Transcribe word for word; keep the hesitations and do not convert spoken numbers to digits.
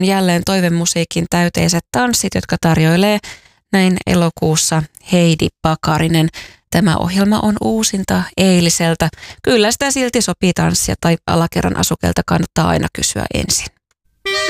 jälleen toivemusiikin täyteiset tanssit, jotka tarjoilee näin elokuussa Heidi Pakarinen. Tämä ohjelma on uusinta eiliseltä. Kyllä sitä silti sopii tanssia tai alakerran asukelta kannattaa aina kysyä ensin.